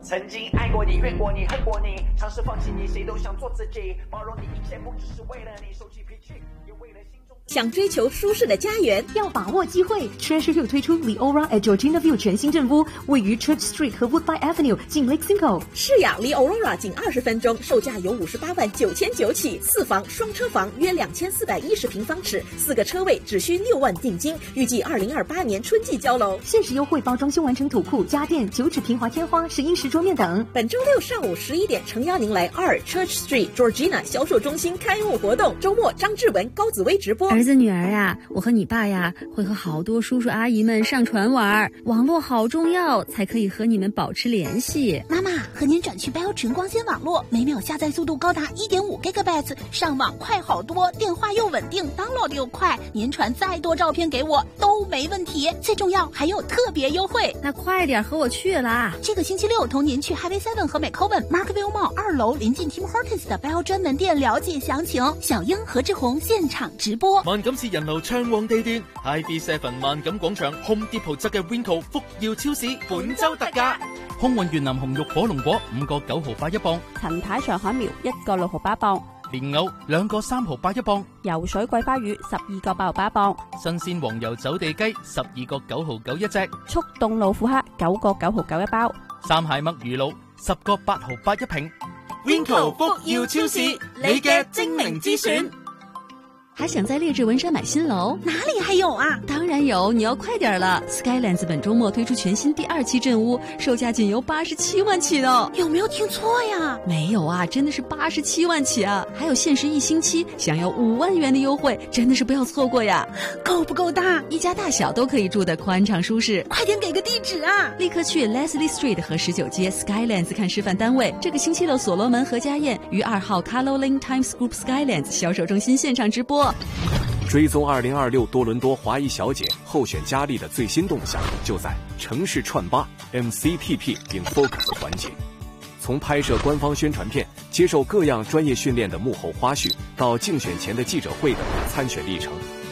曾经爱过你，怨过你，恨过你，尝试放弃你，谁都想做自己，包容你一切不只是为了你，收起脾气，也为了心中。 想追求舒适的家园， 要把握机会。Treasure Hill 推出 The Aura at Georgina View 全新镇屋，位于 Church Street 和 Woodbine Avenue， 近 Lake Simcoe。 是呀，离 Aurora 仅20分钟，售价由58万9,900起，4房双车房约2410平方尺，4个车位只需6万定金，预计2028年春季交楼。 限时优惠，包装修完成土库、家电、9指平滑天花、10英石桌面等。 本周6上午11点，诚邀您来2 Church Street Georgina 销售中心开幕活动。周末张志文、高紫薇直播。 儿子女儿啊，我和你爸呀会和好多叔叔阿姨们上船玩，网络好重要，才可以和你们保持联系。 妈妈，和您转去 Bell 纯光纤网络，每秒下载速度高达 1.5 GB， 上网快好多，电话又稳定， download 又快，您传再多照片给我都没问题，最重要还有特别优惠。 那快点和我去啦！ 这个星期六同您去 Highway 7和 McCowan Markville Mall 2楼临近 Tim Hortons 的 Bell 专门店了解详情。小英何志宏現場直播。 萬錦市人流暢旺地段 ，Highway 7萬錦廣場 Home Depot 側嘅 Winco 福耀超市本周特價， 空運越南紅肉火龍果5個9毫8一磅， 陳太上海苗1個6毫8磅， 蓮藕2個3毫8一磅， 游水桂花魚12個8毫8磅， 新鮮黃油走地雞12個9毫9一隻， 速凍老虎蝦9個9毫9一包， 三蟹墨魚露10個8毫8一瓶。 Winco 福耀超市，你嘅精明之選。 还想在列治文山买新楼？ 哪里还有啊？ 当然有，你要快点了。Skylands 本周末推出全新第2期镇屋，售价仅由87万起呢。 有没有听错呀？ 没有啊，真的是87万起啊！还有限时1星期，享有5万元的优惠，真的是不要错过呀！ 够不够大？ 一家大小都可以住得宽敞舒适。 快点给个地址啊！ 立刻去 Leslie Street 和19街 Skylands 看示范单位。这个星期六，所罗门和家宴于2号 Carlo Lane Times Group Skylands 销售中心现场直播。 追踪2026多伦多华裔小姐候选佳丽的最新动向，就在城市串吧 MCPP in Focus 环节。从拍摄官方宣传片、接受各样专业训练的幕后花絮，到竞选前的记者会等参选历程，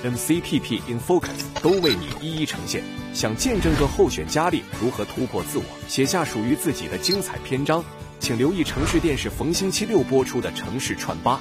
MCPP in Focus 都为你一一呈现。想见证个候选佳丽如何突破自我，写下属于自己的精彩篇章，请留意城市电视逢星期六播出的城市串吧。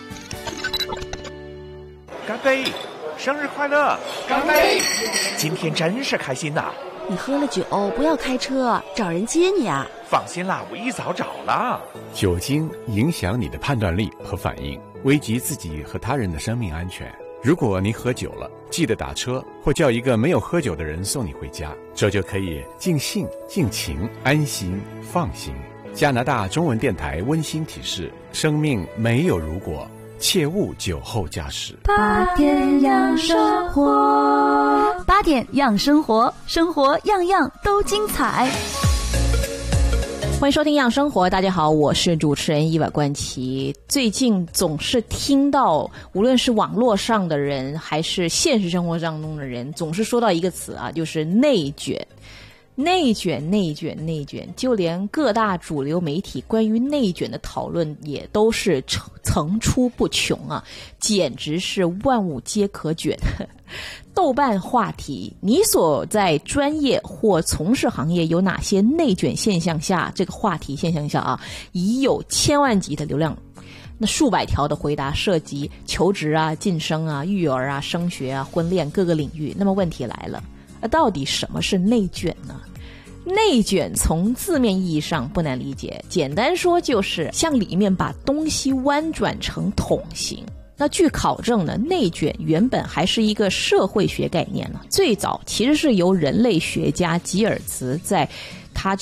干杯！生日快乐！ 干杯！ 今天真是开心呐！ 你喝了酒不要开车，找人接你啊！ 放心啦，我一早找了。 酒精影响你的判断力和反应，危及自己和他人的生命安全。如果你喝酒了，记得打车或叫一个没有喝酒的人送你回家，这就可以尽兴、尽情、安心、放心。加拿大中文电台温馨提示：生命没有如果。切勿酒后驾驶。 8点养生活，8点养生活，生活样样都精彩。 欢迎收听养生活，大家好，我是主持人伊婉冠琪。最近总是听到，无论是网络上的人还是现实生活当中的人，总是说到一个词啊，就是内卷。内卷，就连各大主流媒体关于内卷的讨论也都是层出不穷啊，简直是万物皆可卷。豆瓣话题：你所在专业或从事行业有哪些内卷现象下？这个话题现象下啊，已有千万级的流量。那数百条的回答涉及求职啊、晋升啊、育儿啊、升学啊、婚恋各个领域。那么问题来了。到底什么是内卷呢？内卷从字面意义上不难理解，简单说就是向里面把东西弯转成桶形。那据考证呢，内卷原本还是一个社会学概念呢，最早其实是由人类学家吉尔茨在